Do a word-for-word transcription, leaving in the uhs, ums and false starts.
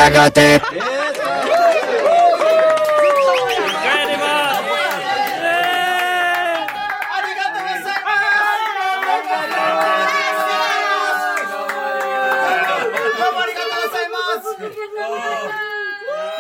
やがて。 どうもありがとうございます。